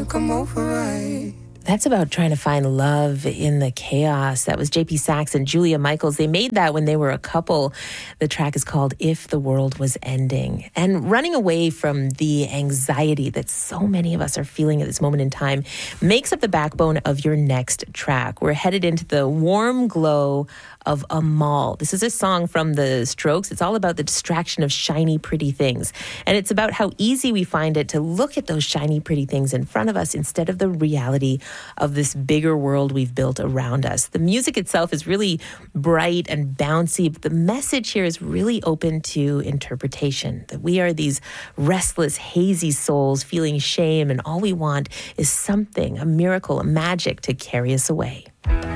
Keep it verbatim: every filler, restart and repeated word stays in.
come over right. That's about trying to find love in the chaos. That was J P Sachs and Julia Michaels. They made that when they were a couple. The track is called If the World Was Ending. And running away from the anxiety that so many of us are feeling at this moment in time makes up the backbone of your next track. We're headed into the warm glow of a mall. This is a song from The Strokes. It's all about the distraction of shiny, pretty things. And it's about how easy we find it to look at those shiny, pretty things in front of us instead of the reality of this bigger world we've built around us. The music itself is really bright and bouncy, but the message here is really open to interpretation, that we are these restless, hazy souls feeling shame, and all we want is something, a miracle, a magic to carry us away.